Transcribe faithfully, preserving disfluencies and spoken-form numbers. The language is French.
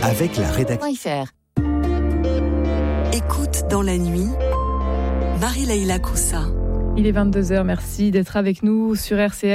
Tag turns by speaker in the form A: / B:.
A: avec la rédaction.
B: Écoute dans la nuit, Marie-Leila Coussa.
C: Il est vingt-deux heures, merci d'être avec nous sur R C F.